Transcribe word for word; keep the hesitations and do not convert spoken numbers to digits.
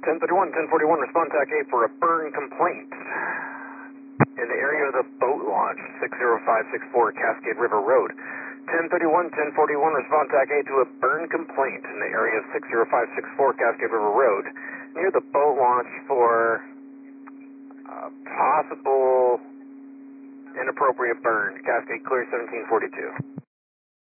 ten thirty-one, ten forty-one, respond TAC A for a burn complaint in the area of the boat launch, six zero five six four Cascade River Road. ten thirty-one, ten forty-one, respond TAC A to a burn complaint in the area of six zero five six four Cascade River Road, near the boat launch for uh, possible inappropriate burn. Cascade clear seventeen forty-two.